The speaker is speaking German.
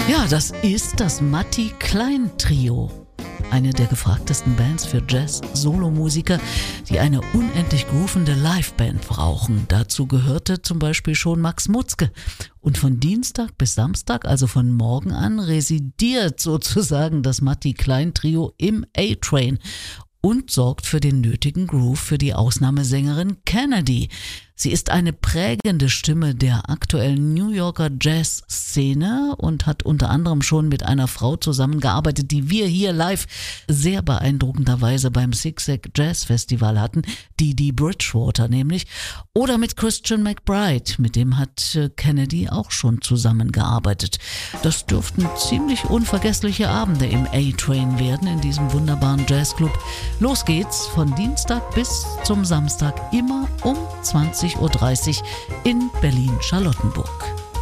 Ja, das ist das Matti Klein Trio. Eine der gefragtesten Bands für Jazz-Solomusiker, die eine unendlich groovende Liveband brauchen. Dazu gehörte zum Beispiel schon Max Mutzke. Und von Dienstag bis Samstag, also von morgen an, residiert sozusagen das Matti Klein Trio im A-Train und sorgt für den nötigen Groove für die Ausnahmesängerin Kennedy. Sie ist eine prägende Stimme der aktuellen New Yorker Jazz-Szene und hat unter anderem schon mit einer Frau zusammengearbeitet, die wir hier live sehr beeindruckenderweise beim Zig-Zag Jazz Festival hatten, Dee Bridgewater nämlich, oder mit Christian McBride, mit dem hat Kennedy auch schon zusammengearbeitet. Das dürften ziemlich unvergessliche Abende im A-Train werden, in diesem wunderbaren Jazzclub. Los geht's von Dienstag bis zum Samstag, immer um 20:30 Uhr in Berlin-Charlottenburg.